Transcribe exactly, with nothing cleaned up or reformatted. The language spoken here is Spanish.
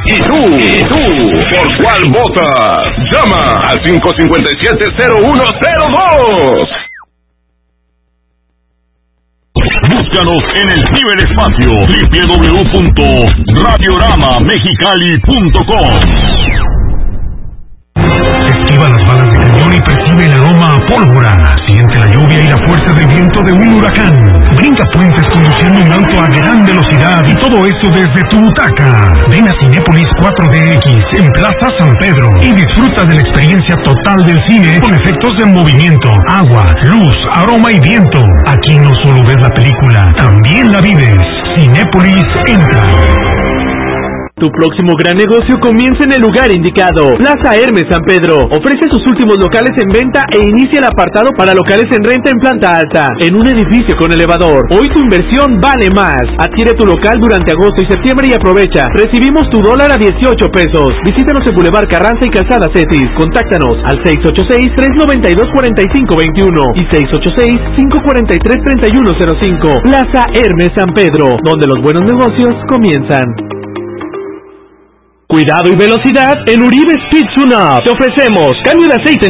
¿Y tú? ¿Y tú? ¿Por cuál votas? Llama al cinco cinco siete, cero uno cero dos. Búscanos en el ciberespacio doble u doble u doble u punto radiorama mexicali punto com. Esquiva las balas de cañón y percibe el aroma a pólvora. Siente la lluvia y la fuerza del viento de un huracán. Brinca puentes conduciendo un auto a gran velocidad y todo eso desde tu butaca. Ven a Cinépolis cuatro D X en Plaza San Pedro y disfruta de la experiencia total del cine con efectos de movimiento, agua, luz, aroma y viento. Aquí no solo ves la película, también la vives. Cinépolis entra. Tu próximo gran negocio comienza en el lugar indicado. Plaza Hermes San Pedro ofrece sus últimos locales en venta e inicia el apartado para locales en renta en planta alta, en un edificio con elevador. Hoy tu inversión vale más. Adquiere tu local durante agosto y septiembre y aprovecha. Recibimos tu dólar a dieciocho pesos. Visítanos en Boulevard Carranza y Calzada Cetis. Contáctanos al seis ocho seis, tres nueve dos, cuatro cinco dos uno y seis ocho seis, cinco cuatro tres, tres uno cero cinco. Plaza Hermes San Pedro, donde los buenos negocios comienzan. Cuidado y velocidad en Uribe Speed Tune-Up. Te ofrecemos cambio de aceite